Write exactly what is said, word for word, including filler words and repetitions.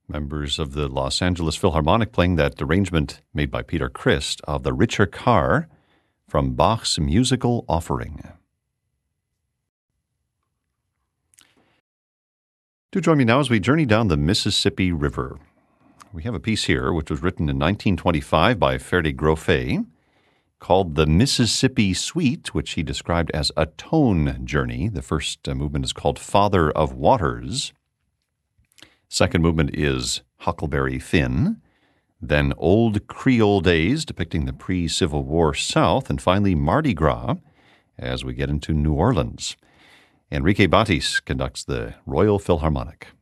Members of the Los Angeles Philharmonic playing that arrangement made by Peter Christ of the Richer Car from Bach's Musical Offering. Do join me now as we journey down the Mississippi River. We have a piece here which was written in nineteen twenty-five by Ferde Groffet called the Mississippi Suite, which he described as a tone journey. The first uh, movement is called Father of Waters. Second movement is Huckleberry Finn, then Old Creole Days, depicting the pre-Civil War South, and finally Mardi Gras, as we get into New Orleans. Enrique Batis conducts the Royal Philharmonic.